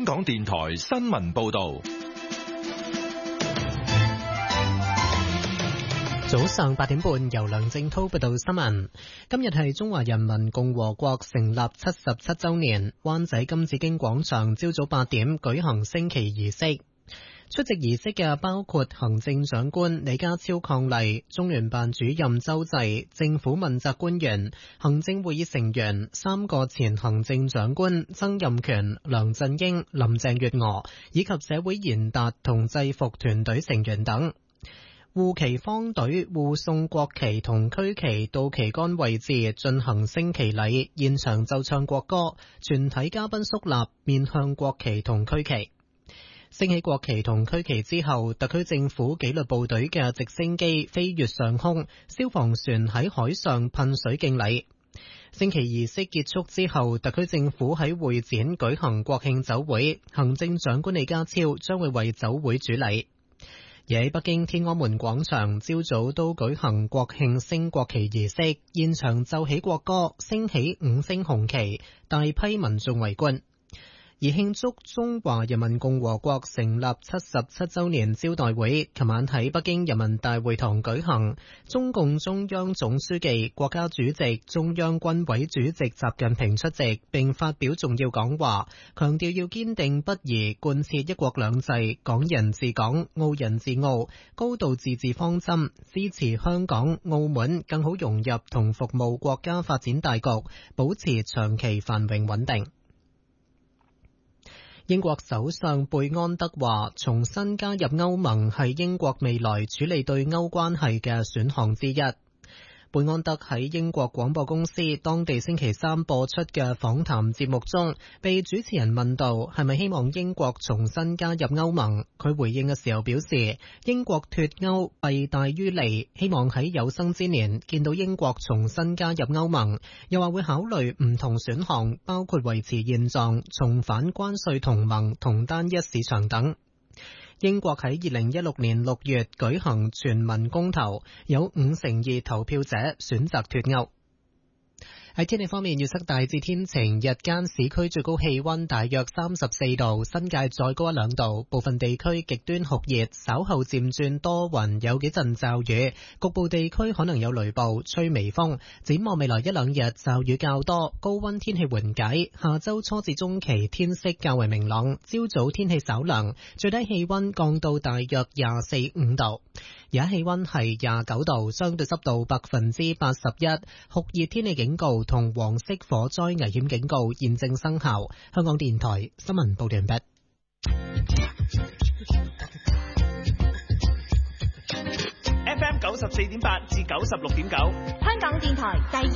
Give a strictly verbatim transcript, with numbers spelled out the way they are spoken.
香港電台新聞報道。 早上八點半，由梁正濤報道新聞。今日係中華人民共和國成立七十七周年，灣仔金紫荊廣場朝早八點舉行升旗儀式。出席儀式嘅包括行政長官李家超伉儷、中聯辦主任周濟、政府問責官員、行政會議成員、三個前行政長官曾蔭權、梁振英、林鄭月娥，以及社會賢達同制服團隊成員等。護旗方隊護送國旗同區旗到旗杆位置進行升旗禮，現場奏唱國歌，全體嘉賓肅立，面向國旗同區旗。升起國旗同區旗之後，特區政府紀律部隊嘅直升機飛越上空，消防船喺海上噴水敬禮。升旗儀式結束之後，特區政府喺會展舉行國慶酒會，行政長官李家超將會為酒會主禮。而喺北京天安門廣場，朝早都舉行國慶升國旗儀式，現場奏起國歌，升起五星紅旗，大批民眾圍觀。而慶祝中華人民共和國成立七十七周年招待會，琴晚喺北京人民大會堂舉行。中共中央總書記、國家主席、中央軍委主席習近平出席，並發表重要講話，強調要堅定不移貫徹一國兩制、港人治港、澳人治澳、高度自治方針，支持香港、澳門更好融入同服務國家發展大局，保持長期繁榮穩定。英國首相貝安德話，重新加入歐盟係英國未來處理對歐關係嘅選項之一。貝安德喺英國廣播公司當地星期三播出嘅訪談節目中，被主持人問到係咪希望英國重新加入歐盟，佢回應嘅時候表示，英國脫歐弊大於利，希望喺有生之年見到英國重新加入歐盟，又話會考慮唔同選項，包括維持現狀、重返關稅同盟同單一市場等。英國喺二零一六年六月舉行全民公投，有五成二投票者選擇脫歐。喺天氣方面，預測大致天晴，日間市區最高氣溫大約三十四度，新界再高一兩度，部分地區極端酷熱，稍後漸轉多雲，有幾陣驟雨，局部地區可能有雷暴，吹微風。展望未來一兩日驟雨較多，高溫天氣緩解，下周初至中期天色較為明朗，朝早天氣稍涼，最低氣溫降到大約廿四五度。而家氣溫係廿九度，相對濕度百分之八十一，酷熱天氣警告同黃色火災危險警告現正生效。香港電台新聞報道完畢。 F M 九十四點八至九十六點九，香港電台第